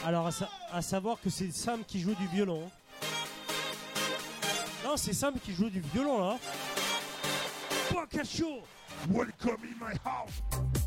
Alors, à savoir que c'est Sam qui joue du violon. Non, c'est Sam qui joue du violon, là. Bocacho! Welcome in my house.